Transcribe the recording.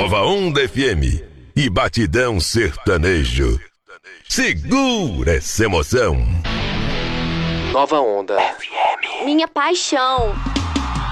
Nova Onda FM e Batidão Sertanejo. Segura essa emoção. Nova Onda FM. Minha paixão.